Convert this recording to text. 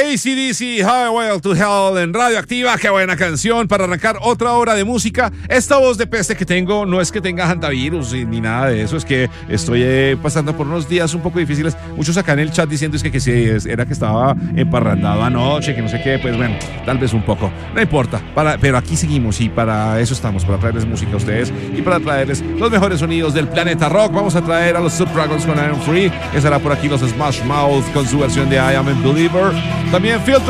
AC/DC, Highway to Hell en Radioactiva. Qué buena canción para arrancar otra hora de música. Esta voz de peste que tengo no es que tenga hantavirus ni nada de eso, es que estoy pasando por unos días un poco difíciles. Muchos acá en el chat diciendo que sí, era que estaba emparrandado anoche, que no sé qué. Pues bueno, tal vez un poco, no importa, pero aquí seguimos y para eso estamos, para traerles música a ustedes y para traerles los mejores sonidos del planeta rock. Vamos a traer a los Subdragons con I Am Free, que será por aquí los Smash Mouth con su versión de I Am a Believer. También Filter